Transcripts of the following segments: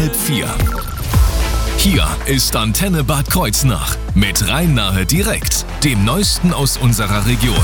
3:30. Hier ist Antenne Bad Kreuznach mit Rhein-Nahe direkt, dem Neuesten aus unserer Region.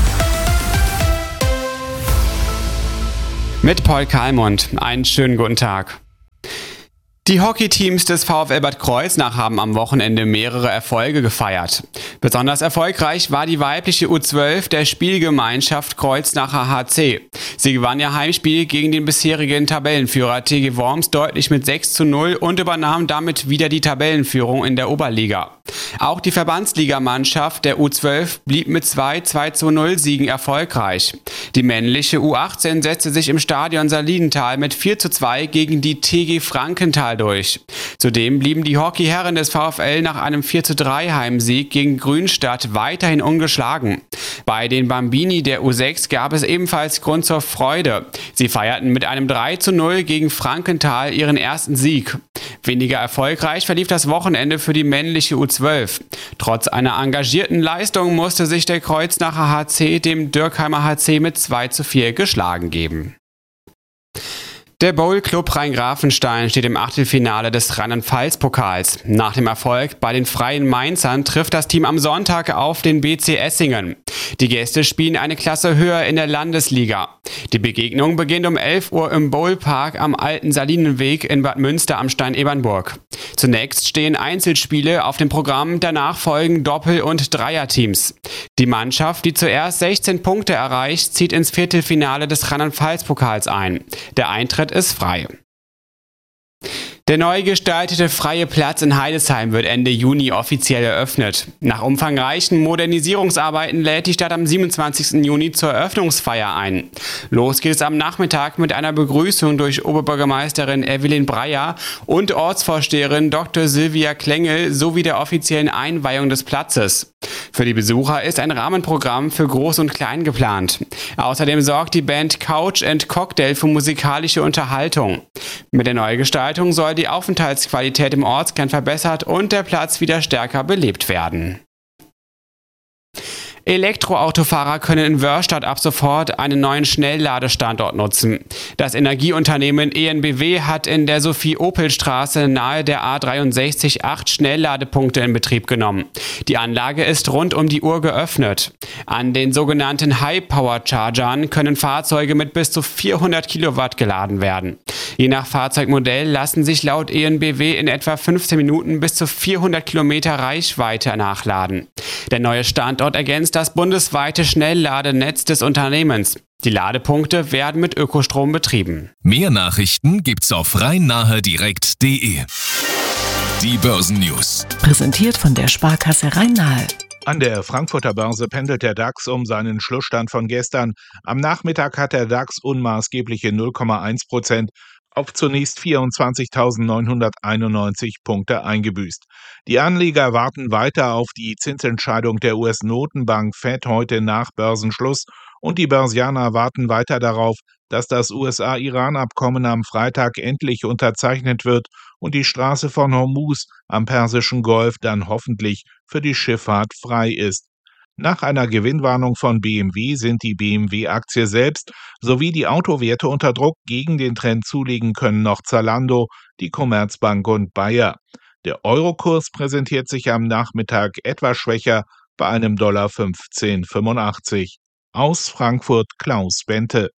Mit Paul Kalmund. Einen schönen guten Tag. Die Hockeyteams des VfL Bad Kreuznach haben am Wochenende mehrere Erfolge gefeiert. Besonders erfolgreich war die weibliche U12 der Spielgemeinschaft Kreuznacher HC. Sie gewann ihr Heimspiel gegen den bisherigen Tabellenführer TG Worms deutlich mit 6:0 und übernahm damit wieder die Tabellenführung in der Oberliga. Auch die Verbandsligamannschaft der U12 blieb mit 2:0 Siegen erfolgreich. Die männliche U18 setzte sich im Stadion Salidenthal mit 4:2 gegen die TG Frankenthal durch. Zudem blieben die Hockeyherren des VfL nach einem 4:3 Heimsieg gegen Grünstadt weiterhin ungeschlagen. Bei den Bambini der U6 gab es ebenfalls Grund zur Freude. Sie feierten mit einem 3:0 gegen Frankenthal ihren ersten Sieg. Weniger erfolgreich verlief das Wochenende für die männliche U12. Trotz einer engagierten Leistung musste sich der Kreuznacher HC dem Dürkheimer HC mit 2:4 geschlagen geben. Der Bowl-Club Rhein-Grafenstein steht im Achtelfinale des Rheinland-Pfalz-Pokals. Nach dem Erfolg bei den Freien Mainzern trifft das Team am Sonntag auf den BC Essingen. Die Gäste spielen eine Klasse höher in der Landesliga. Die Begegnung beginnt um 11 Uhr im Bowlpark am Alten Salinenweg in Bad Münster am Stein-Ebernburg. Zunächst stehen Einzelspiele auf dem Programm, danach folgen Doppel- und Dreierteams. Die Mannschaft, die zuerst 16 Punkte erreicht, zieht ins Viertelfinale des Rheinland-Pfalz-Pokals ein. Der Eintritt ist frei. Der neu gestaltete freie Platz in Heidesheim wird Ende Juni offiziell eröffnet. Nach umfangreichen Modernisierungsarbeiten lädt die Stadt am 27. Juni zur Eröffnungsfeier ein. Los geht es am Nachmittag mit einer Begrüßung durch Oberbürgermeisterin Evelyn Breyer und Ortsvorsteherin Dr. Silvia Klengel sowie der offiziellen Einweihung des Platzes. Für die Besucher ist ein Rahmenprogramm für Groß und Klein geplant. Außerdem sorgt die Band Couch & Cocktail für musikalische Unterhaltung. Mit der Neugestaltung soll die Aufenthaltsqualität im Ortskern verbessert und der Platz wieder stärker belebt werden. Elektroautofahrer können in Wörrstadt ab sofort einen neuen Schnellladestandort nutzen. Das Energieunternehmen EnBW hat in der Sophie-Opel-Straße nahe der A63 8 Schnellladepunkte in Betrieb genommen. Die Anlage ist rund um die Uhr geöffnet. An den sogenannten High-Power-Chargern können Fahrzeuge mit bis zu 400 Kilowatt geladen werden. Je nach Fahrzeugmodell lassen sich laut EnBW in etwa 15 Minuten bis zu 400 Kilometer Reichweite nachladen. Der neue Standort ergänzt das bundesweite Schnellladenetz des Unternehmens. Die Ladepunkte werden mit Ökostrom betrieben. Mehr Nachrichten gibt's auf rheinnahdirekt.de. Die Börsennews. Präsentiert von der Sparkasse Rhein-Nahe. An der Frankfurter Börse pendelt der DAX um seinen Schlussstand von gestern. Am Nachmittag hat der DAX unmaßgebliche 0,1% auf zunächst 24.991 Punkte eingebüßt. Die Anleger warten weiter auf die Zinsentscheidung der US-Notenbank Fed heute nach Börsenschluss und die Börsianer warten weiter darauf, dass das USA-Iran-Abkommen am Freitag endlich unterzeichnet wird und die Straße von Hormuz am Persischen Golf dann hoffentlich für die Schifffahrt frei ist. Nach einer Gewinnwarnung von BMW sind die BMW-Aktie selbst sowie die Autowerte unter Druck. Gegen den Trend zulegen können noch Zalando, die Commerzbank und Bayer. Der Eurokurs präsentiert sich am Nachmittag etwas schwächer bei einem $15,85. Aus Frankfurt Klaus Bente.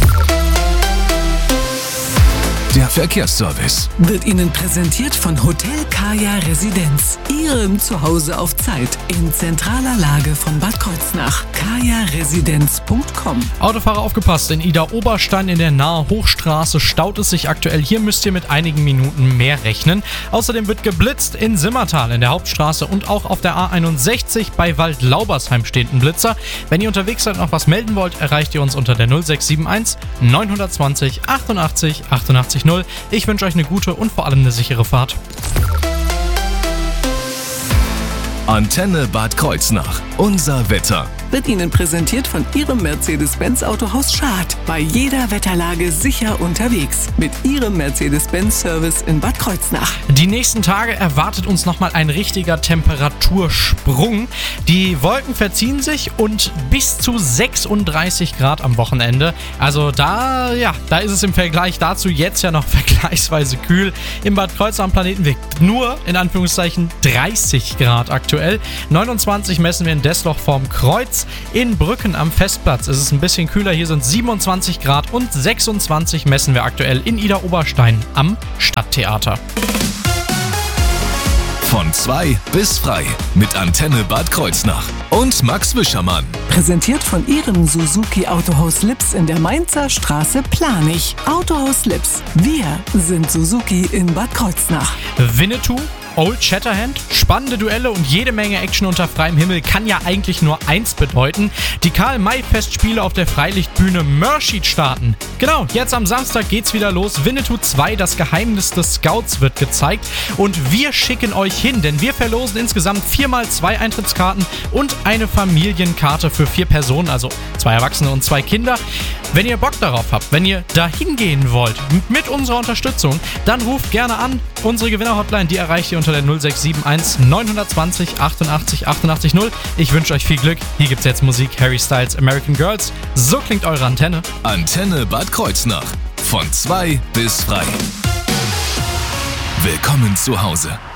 Der Verkehrsservice Wird Ihnen präsentiert von Hotel Kaya Residenz. Ihrem Zuhause auf Zeit. In zentraler Lage von Bad Kreuznach. kajaresidenz.com. Autofahrer aufgepasst, in Ida-Oberstein in der Nahe Hochstraße staut es sich aktuell. Hier müsst ihr mit einigen Minuten mehr rechnen. Außerdem wird geblitzt in Simmertal in der Hauptstraße und auch auf der A61 bei Waldlaubersheim steht ein Blitzer. Wenn ihr unterwegs seid und noch was melden wollt, erreicht ihr uns unter der 0671 920 88 88 0. Ich wünsche euch eine gute und vor allem eine sichere Fahrt. Antenne Bad Kreuznach. Unser Wetter. Wird Ihnen präsentiert von Ihrem Mercedes-Benz Autohaus Schad. Bei jeder Wetterlage sicher unterwegs. Mit Ihrem Mercedes-Benz-Service in Bad Kreuznach. Die nächsten Tage erwartet uns nochmal ein richtiger Temperatursprung. Die Wolken verziehen sich und bis zu 36 Grad am Wochenende. Also da ist es im Vergleich dazu jetzt ja noch vergleichsweise kühl. Im Bad Kreuznach am Planetenweg nur in Anführungszeichen 30 Grad aktuell. 29 messen wir in Desloch vorm Kreuz. In Brücken am Festplatz ist es ein bisschen kühler. Hier sind 27 Grad und 26 messen wir aktuell in Idar-Oberstein am Stadttheater. Von 2 bis frei mit Antenne Bad Kreuznach und Max Wischermann. Präsentiert von Ihrem Suzuki Autohaus Lips in der Mainzer Straße Planich. Autohaus Lips. Wir sind Suzuki in Bad Kreuznach. Winnetou, Old Shatterhand, spannende Duelle und jede Menge Action unter freiem Himmel kann ja eigentlich nur eins bedeuten. Die Karl-May-Festspiele auf der Freilichtbühne Mörschid starten. Genau, jetzt am Samstag geht's wieder los. Winnetou 2, das Geheimnis des Scouts wird gezeigt und wir schicken euch hin, denn wir verlosen insgesamt 4x2 Eintrittskarten und eine Familienkarte für 4 Personen, also 2 Erwachsene und 2 Kinder. Wenn ihr Bock darauf habt, wenn ihr dahin gehen wollt, mit unserer Unterstützung, dann ruft gerne an. Unsere Gewinner-Hotline, die erreicht ihr unter der 0671 920 88 88 0. Ich wünsche euch viel Glück. Hier gibt's jetzt Musik, Harry Styles, American Girls. So klingt eure Antenne. Antenne Bad Kreuznach. Von 2 bis frei. Willkommen zu Hause.